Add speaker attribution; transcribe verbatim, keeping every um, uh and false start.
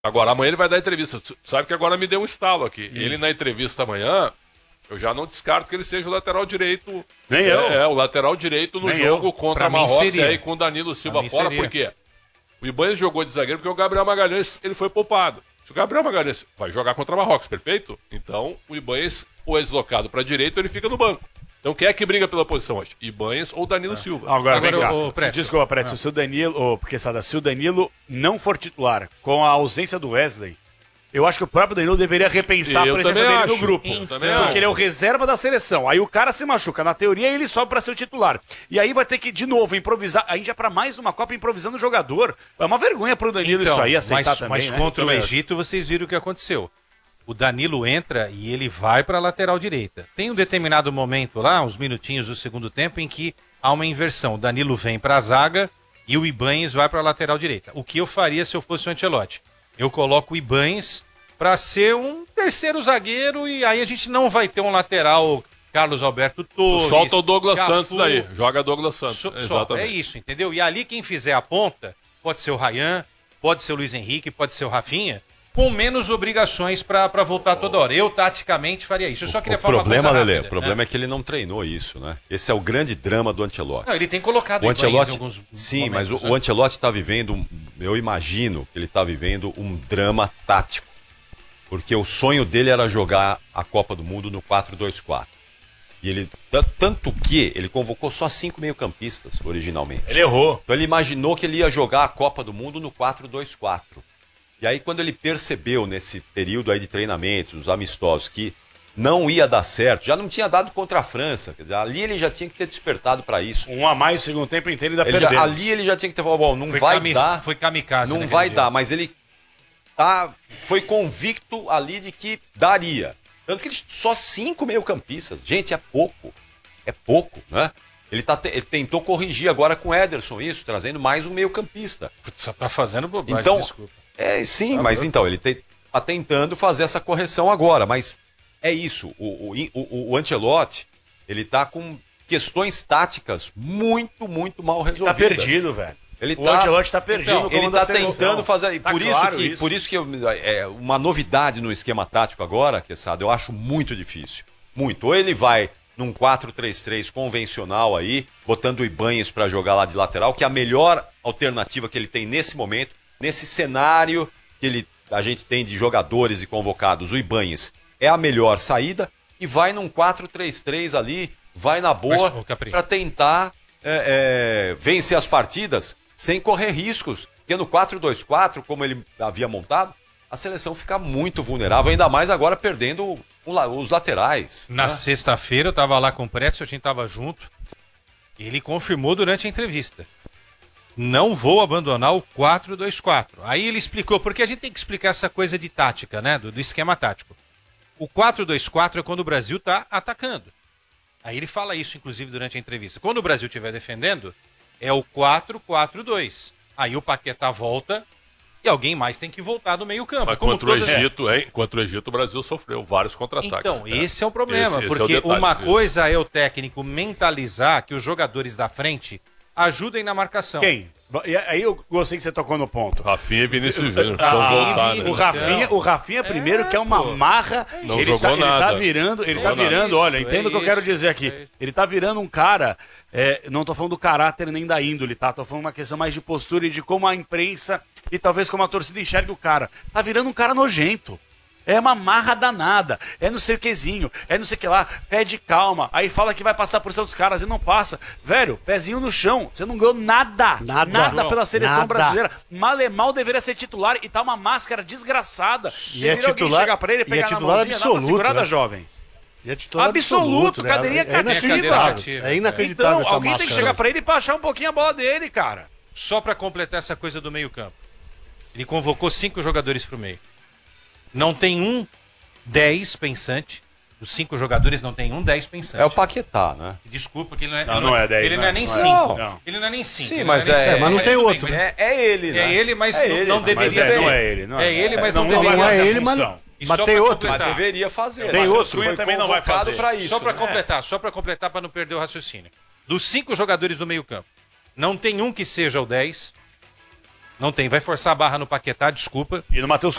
Speaker 1: Agora, amanhã ele vai dar entrevista. Sabe que agora me deu um estalo aqui. Hum. Ele na entrevista amanhã, eu já não descarto que ele seja o lateral direito.
Speaker 2: Nem
Speaker 1: é,
Speaker 2: eu.
Speaker 1: É, o lateral direito no
Speaker 2: Nem
Speaker 1: jogo
Speaker 2: eu.
Speaker 1: contra a Marrocos e aí com o Danilo Silva fora. Seria. Por quê? O Ibanez jogou de zagueiro porque o Gabriel Magalhães ele foi poupado. Se o Gabriel Magalhães vai jogar contra a Marrocos, perfeito? Então, o Ibanez ou é deslocado para a direita ou ele fica no banco. Então, quem é que briga pela posição hoje? Ibanez ou Danilo é. Silva?
Speaker 2: Agora, Agora vem cá. O, o se, desculpa, Preto, se o Danilo, oh, porque Sada, se o Danilo não for titular com a ausência do Wesley, eu acho que o próprio Danilo deveria repensar eu a presença dele acho. no grupo.
Speaker 1: Então,
Speaker 2: porque
Speaker 1: acho.
Speaker 2: ele é o reserva da seleção. Aí o cara se machuca. Na teoria, ele sobe para ser o titular. E aí vai ter que, de novo, improvisar. A gente é para mais uma Copa improvisando o jogador. É uma vergonha pro Danilo
Speaker 3: então,
Speaker 2: isso aí, aceitar
Speaker 3: mas,
Speaker 2: também,
Speaker 3: Mas
Speaker 2: né?
Speaker 3: contra o Egito, vocês viram o que aconteceu. O Danilo entra e ele vai para a lateral direita. Tem um determinado momento lá, uns minutinhos do segundo tempo, em que há uma inversão. O Danilo vem para a zaga e o Ibanez vai para a lateral direita. O que eu faria se eu fosse o Ancelotti? Eu coloco o Ibanez para ser um terceiro zagueiro e aí a gente não vai ter um lateral Carlos Alberto Torres.
Speaker 1: Solta o Douglas
Speaker 3: Cafu,
Speaker 1: Santos daí, joga Douglas Santos.
Speaker 3: So,
Speaker 1: Exatamente.
Speaker 3: É isso, entendeu? E ali quem fizer a ponta, pode ser o Ryan, pode ser o Luiz Henrique, pode ser o Rafinha, com menos obrigações para voltar toda hora. Eu, taticamente, faria isso. Eu só queria
Speaker 4: o
Speaker 3: falar
Speaker 4: problema,
Speaker 3: uma coisa
Speaker 4: Lelê,
Speaker 3: rápida,
Speaker 4: o problema
Speaker 3: né?
Speaker 4: é que ele não treinou isso, né? Esse é o grande drama do Ancelotti.
Speaker 3: Não, ele tem colocado
Speaker 4: o Ancelotti,
Speaker 3: em alguns
Speaker 4: sim,
Speaker 3: momentos,
Speaker 4: mas o,
Speaker 3: né?
Speaker 4: o Ancelotti está vivendo, um, eu imagino que ele está vivendo um drama tático. Porque o sonho dele era jogar a Copa do Mundo no quatro dois quatro. E ele, tanto que ele convocou só cinco meio-campistas originalmente.
Speaker 2: Ele errou.
Speaker 4: Então ele imaginou que ele ia jogar a Copa do Mundo no quatro dois quatro. E aí quando ele percebeu nesse período aí de treinamentos, os amistosos, que não ia dar certo, já não tinha dado contra a França, quer dizer, ali ele já tinha que ter despertado para isso.
Speaker 2: Um a mais no segundo tempo inteiro ainda
Speaker 4: Ele
Speaker 2: perdeu.
Speaker 4: já, ali ele já tinha que ter falado, bom, não
Speaker 3: Foi
Speaker 4: vai
Speaker 3: camis,
Speaker 4: dar,
Speaker 3: foi kamikaze,
Speaker 4: não
Speaker 3: né,
Speaker 4: vai
Speaker 3: dia.
Speaker 4: dar, mas ele tá, foi convicto ali de que daria. Tanto que ele só cinco meio-campistas, gente, é pouco, é pouco, né? Ele, tá, ele tentou corrigir agora com o Ederson isso, trazendo mais um meio-campista.
Speaker 3: Só tá fazendo bobagem,
Speaker 4: então,
Speaker 3: desculpa.
Speaker 4: É, sim,
Speaker 3: Tá
Speaker 4: mas
Speaker 3: bom.
Speaker 4: então, ele te, tá tentando fazer essa correção agora, mas é isso, o, o, o, o Ancelotti, ele tá com questões táticas muito, muito mal resolvidas.
Speaker 2: Tá perdido, velho.
Speaker 4: Ele
Speaker 2: o
Speaker 4: tá,
Speaker 2: Ancelotti tá perdido.
Speaker 4: então,
Speaker 2: no
Speaker 4: ele
Speaker 2: comando
Speaker 4: tá
Speaker 2: da seleção.
Speaker 4: tentando fazer,
Speaker 2: Tá
Speaker 4: por,
Speaker 2: claro
Speaker 4: isso que,
Speaker 2: isso.
Speaker 4: por isso que eu, é uma novidade no esquema tático agora, Quesada, eu acho muito difícil, muito. Ou ele vai num quatro três três convencional aí, botando o Ibanez para jogar lá de lateral, que é a melhor alternativa que ele tem nesse momento, nesse cenário que ele, a gente tem de jogadores e convocados, o Ibanez é a melhor saída, e vai num quatro três três ali, vai na boa, para tentar é, é, vencer as partidas sem correr riscos, porque no quatro dois quatro, como ele havia montado, a seleção fica muito vulnerável, ainda mais agora perdendo o, o, os laterais.
Speaker 3: Na
Speaker 4: né?
Speaker 3: sexta-feira eu tava lá com o Précio, a gente tava junto, ele confirmou durante a entrevista. Não vou abandonar o quatro dois quatro. Aí ele explicou, porque a gente tem que explicar essa coisa de tática, né? Do, do esquema tático. O quatro dois quatro é quando o Brasil está atacando. Aí ele fala isso, inclusive, durante a entrevista. Quando o Brasil estiver defendendo, é o quatro quatro dois. Aí o Paquetá volta e alguém mais tem que voltar do meio campo.
Speaker 1: Mas
Speaker 3: Como
Speaker 1: contra o
Speaker 3: todas-
Speaker 1: Egito, hein? Contra o Egito, o Brasil sofreu vários contra-ataques.
Speaker 3: Então,
Speaker 1: né?
Speaker 3: esse é o problema,
Speaker 1: Esse- esse é o
Speaker 3: porque
Speaker 1: detalhe,
Speaker 3: uma
Speaker 1: isso.
Speaker 3: coisa é o técnico mentalizar que os jogadores da frente ajudem na marcação.
Speaker 2: Quem? E aí eu gostei que você tocou no ponto.
Speaker 1: Rafinha e Vinícius Júnior.
Speaker 2: Ah,
Speaker 1: Precisam voltar, né?
Speaker 2: o Rafinha, o Rafinha primeiro, que é uma
Speaker 3: pô.
Speaker 2: marra.
Speaker 1: Não
Speaker 2: ele,
Speaker 1: jogou
Speaker 2: tá, ele
Speaker 1: nada.
Speaker 2: tá virando, ele
Speaker 1: Não
Speaker 2: tá
Speaker 1: jogou
Speaker 2: virando,
Speaker 3: nada.
Speaker 2: olha,
Speaker 3: Isso,
Speaker 2: entenda
Speaker 3: é
Speaker 2: o que eu quero
Speaker 3: isso,
Speaker 2: dizer aqui.
Speaker 3: é isso.
Speaker 2: Ele tá virando um cara, é, não tô falando do caráter nem da índole, tá? Tô falando uma questão mais de postura e de como a imprensa e talvez como a torcida enxerga o cara. Tá virando um cara nojento. É uma marra danada, é não sei o quezinho, é não sei o que lá, pede calma, aí fala que vai passar por cima dos caras e não passa. Velho, pezinho no chão, você não ganhou nada,
Speaker 5: Nada.
Speaker 2: nada pela seleção
Speaker 5: Nada.
Speaker 2: brasileira. Mal e mal deveria ser titular e tá uma máscara desgraçada.
Speaker 5: E é
Speaker 2: Deveria alguém
Speaker 5: titular-
Speaker 2: chegar pra ele,
Speaker 5: e é
Speaker 2: pegar na
Speaker 5: titular
Speaker 2: mãozinha,
Speaker 5: absoluto,
Speaker 2: dá uma segurada,
Speaker 5: né?
Speaker 2: jovem.
Speaker 5: E é titular
Speaker 2: Absoluto,
Speaker 5: absoluto,
Speaker 2: cadeirinha
Speaker 5: né? É
Speaker 2: cativa.
Speaker 5: inacreditável. É inacreditável
Speaker 2: Então,
Speaker 5: essa
Speaker 2: alguém
Speaker 5: máscara.
Speaker 2: tem que chegar pra ele e baixar um pouquinho a bola dele, cara.
Speaker 3: Só para completar essa coisa do meio-campo. Ele convocou cinco jogadores para o meio. Não tem um dez pensante. Os cinco jogadores não tem um dez pensante.
Speaker 4: É o Paquetá, né?
Speaker 3: Desculpa, que ele não é,
Speaker 2: Não, não é dez,
Speaker 3: Ele não
Speaker 2: não
Speaker 3: é
Speaker 2: é,
Speaker 3: nem
Speaker 2: não é.
Speaker 3: cinco.
Speaker 2: Não.
Speaker 3: Ele não é nem cinco.
Speaker 4: Sim,
Speaker 3: ele
Speaker 4: mas
Speaker 3: não é, nem
Speaker 4: é-
Speaker 3: cinco.
Speaker 5: mas não tem
Speaker 3: tudo
Speaker 5: outro.
Speaker 3: bem, mas
Speaker 4: É, é ele, né?
Speaker 3: É ele, mas
Speaker 4: É
Speaker 3: não,
Speaker 4: ele,
Speaker 3: não
Speaker 4: mas
Speaker 3: deveria
Speaker 2: é,
Speaker 3: ser.
Speaker 2: não é ele, não é.
Speaker 3: É ele, mas
Speaker 2: Não,
Speaker 3: não,
Speaker 2: não
Speaker 3: deveria
Speaker 2: vai
Speaker 3: ser
Speaker 2: fazer
Speaker 5: ele,
Speaker 2: a
Speaker 5: mas-
Speaker 2: função.
Speaker 3: E
Speaker 5: mas
Speaker 3: só
Speaker 5: tem
Speaker 3: pra
Speaker 5: outro.
Speaker 4: Mas
Speaker 3: completar.
Speaker 4: deveria fazer.
Speaker 5: Tem
Speaker 4: Mas
Speaker 5: outro.
Speaker 4: Cunha
Speaker 2: Foi
Speaker 4: também não vai
Speaker 2: convocado
Speaker 4: fazer para isso.
Speaker 3: Só para
Speaker 4: né?
Speaker 3: completar, só para completar para não perder o raciocínio. Dos cinco jogadores do meio-campo, não tem um que seja o dez, Não tem. Vai forçar a barra no Paquetá, desculpa.
Speaker 2: E no Matheus